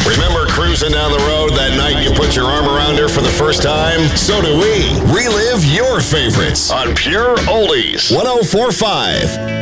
Remember cruising down the road that night you put your arm around her for the first time? So do we. Relive your favorites on Pure Oldies 104.5.